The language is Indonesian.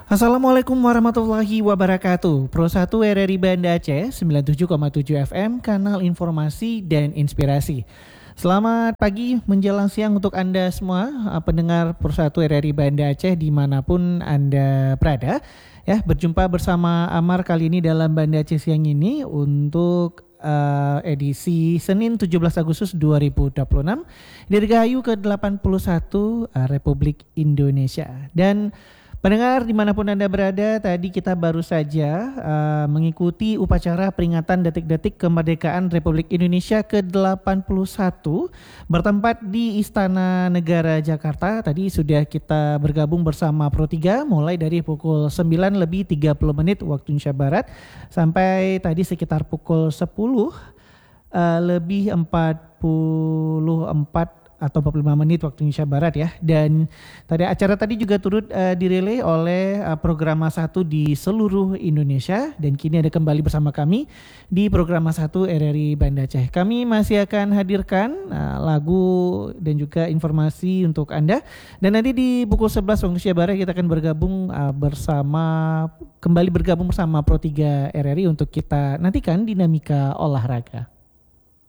Assalamualaikum warahmatullahi wabarakatuh. Pro 1 RRI Banda Aceh 97,7 FM, kanal informasi dan inspirasi. Selamat pagi menjelang siang untuk Anda semua pendengar Pro 1 RRI Banda Aceh dimanapun Anda berada. Ya, berjumpa bersama Amar kali ini dalam Banda Aceh siang ini untuk edisi Senin 17 Agustus 2026 Dirgahayu ke-81 Republik Indonesia. Dan pendengar dimanapun Anda berada, tadi kita baru saja mengikuti upacara peringatan detik-detik kemerdekaan Republik Indonesia ke-81 bertempat di Istana Negara Jakarta. Tadi sudah kita bergabung bersama Pro 3 mulai dari pukul 9:30 waktu Indonesia Barat sampai tadi sekitar pukul 10:44 atau 45 menit waktu Indonesia Barat ya. Dan tadi acara tadi juga turut direlay oleh program 1 di seluruh Indonesia. Dan kini ada kembali bersama kami di program 1 RRI Banda Aceh. Kami masih akan hadirkan lagu dan juga informasi untuk Anda. Dan nanti di pukul 11 waktu Indonesia Barat kita akan kembali bergabung bersama Pro 3 RRI untuk kita nantikan dinamika olahraga.